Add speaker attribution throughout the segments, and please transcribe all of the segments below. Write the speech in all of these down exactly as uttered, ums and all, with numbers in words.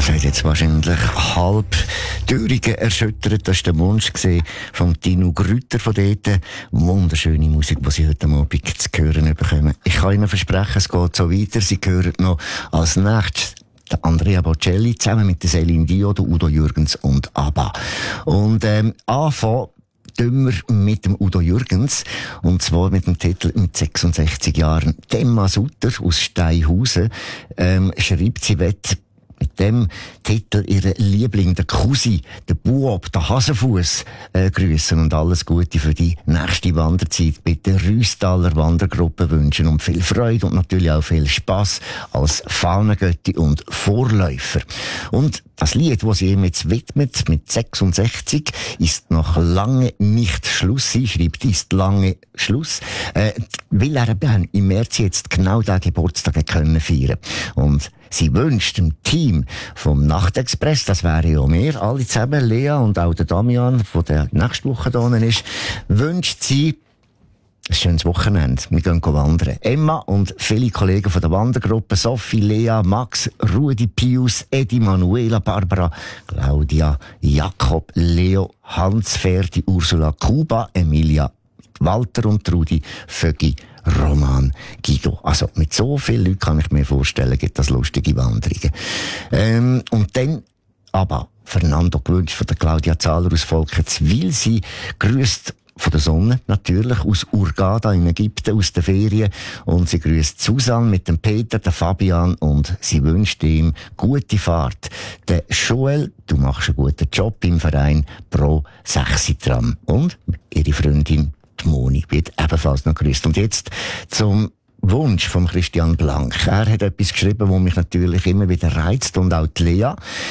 Speaker 1: Das hat jetzt wahrscheinlich halb Thüringen erschüttert. Das war der Wunsch von Tino Grütter von dort. Wunderschöne Musik, die Sie heute Abend zu hören bekommen. Ich kann Ihnen versprechen, es geht so weiter. Sie hören noch als nächstes der Andrea Bocelli zusammen mit der Céline Dion, der Udo Jürgens und ABBA. Und ähm, anfangen dümmer mit dem Udo Jürgens. Und zwar mit dem Titel mit sechsundsechzig Jahren. Emma Sutter aus Steinhausen ähm, schreibt, sie wett mit dem Titel ihre Liebling, der Cousin, der Buob, der Hasenfuss, äh, grüßen und alles Gute für die nächste Wanderzeit mit der Rüstaler Wandergruppe wünschen und viel Freude und natürlich auch viel Spass als Fahnengötti und Vorläufer. Und das Lied, das sie ihm jetzt widmet, mit sechsundsechzig, ist noch lange nicht Schluss. Sie schreibt, ist lange Schluss, äh, weil er im März jetzt genau den Geburtstag können feiern. Und sie wünscht dem Team vom Nachtexpress, das wäre ja mehr, alle zusammen, Lea und auch der Damian, der nächste Woche da ist, wünscht sie ein schönes Wochenende. Wir gehen wandern. Emma und viele Kollegen von der Wandergruppe, Sophie, Lea, Max, Rudi, Pius, Edi, Manuela, Barbara, Claudia, Jakob, Leo, Hans, Ferdi, Ursula, Kuba, Emilia, Walter und Rudi, Vögi, Roman, Guido. Also mit so vielen Leuten kann ich mir vorstellen, gibt das lustige Wanderungen. Ähm, und dann aber Fernando gewünscht von der Claudia Zahler aus Volkenswil. Sie grüßt von der Sonne, natürlich, aus Hurghada in Ägypten, aus den Ferien. Und sie grüßt Susanne mit dem Peter, der Fabian, und sie wünscht ihm gute Fahrt. Der Joel, du machst einen guten Job im Verein Pro sechs Tram. Und ihre Freundin, die Moni, wird ebenfalls noch grüßt. Und jetzt zum Wunsch von Christian Blank. Er hat etwas geschrieben, das mich natürlich immer wieder reizt, und auch die Lea.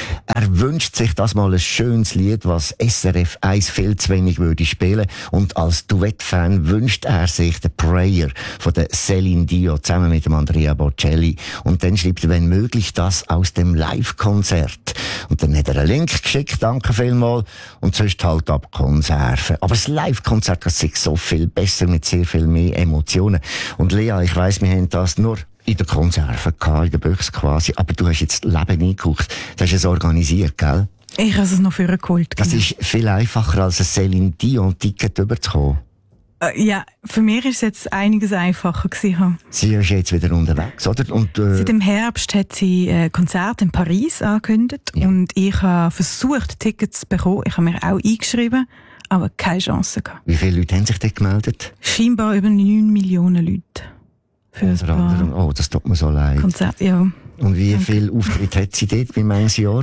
Speaker 1: Er wünscht sich das mal ein schönes Lied, was S R F eins viel zu wenig würde spielen. Und als Duettfan wünscht er sich den Prayer von der Céline Dion zusammen mit dem Andrea Bocelli. Und dann schreibt er, wenn möglich, das aus dem Live-Konzert. Und dann hat er einen Link geschickt, danke vielmals. Und sonst halt ab Konserven. Aber das Live-Konzert ist sich so viel besser, mit sehr viel mehr Emotionen. Und Lea, ich weiss, wir haben das nur in der Konserve gehabt, in der Büchse quasi. Aber du hast jetzt Leben eingeguckt. Du hast es organisiert, gell?
Speaker 2: Ich habe es noch für geholt.
Speaker 1: Das genau. Ist viel einfacher, als ein Céline Dion-Ticket überzukommen.
Speaker 2: Äh, ja, für mich ist es jetzt einiges einfacher gewesen.
Speaker 1: Sie ist jetzt wieder unterwegs, oder? Und, äh,
Speaker 2: Seit dem Herbst hat sie ein Konzert in Paris angekündigt. Ja. Und ich habe versucht, Tickets zu bekommen. Ich habe mir auch eingeschrieben, aber keine Chance gehabt.
Speaker 1: Wie viele Leute haben sich dort gemeldet?
Speaker 2: Scheinbar über neun Millionen Leute. Für ein paar
Speaker 1: anderem, oh, das tut mir so leid.
Speaker 2: Konzert, ja.
Speaker 1: Und wie viel Auftritt hat sie dort beim eins Jahr?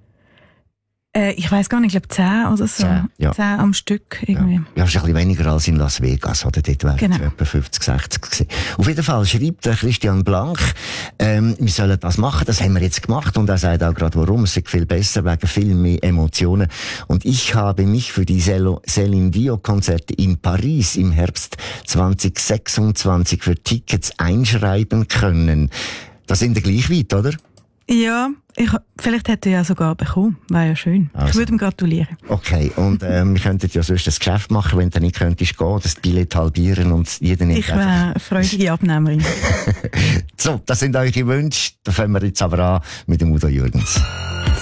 Speaker 2: Äh, ich weiss gar nicht, ich glaube zehn oder so.
Speaker 1: Zehn, ja.
Speaker 2: zehn am Stück irgendwie.
Speaker 1: Ja, ja, ist ein bisschen weniger als in Las Vegas, oder? Dort wären
Speaker 2: genau.
Speaker 1: es etwa fünfzig, sechzig gewesen. Auf jeden Fall schreibt der Christian Blank, ähm, wir sollen das machen, das haben wir jetzt gemacht, und er sagt auch gerade, warum, es ist viel besser, wegen viel mehr Emotionen. Und ich habe mich für die Céline Dion Konzerte in Paris im Herbst zwanzig sechsundzwanzig für Tickets einschreiben können. Das sind wir gleich weit, oder?
Speaker 2: Ja, ich, vielleicht hätte er ja sogar bekommen. Wäre ja schön. Also. Ich würde ihm gratulieren.
Speaker 1: Okay, und ähm, wir könnten ja sonst das Geschäft machen, wenn du nicht könntest gehen, das Billett halbieren und jeder nimmt.
Speaker 2: Ich wäre eine freudige Abnehmerin.
Speaker 1: So, das sind eure Wünsche. Da fangen wir jetzt aber an mit dem Udo Jürgens.